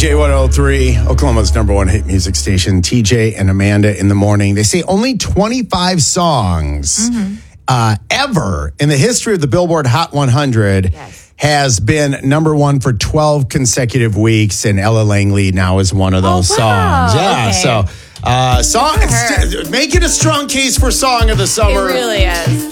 CJ 103, Oklahoma's number one hit music station, TJ and Amanda in the morning. They say only 25 songs ever in the history of the Billboard Hot 100 has been number one for 12 consecutive weeks, and Ella Langley now is one of those songs. Yeah, okay. so make it a strong case for Song of the Summer. It really is.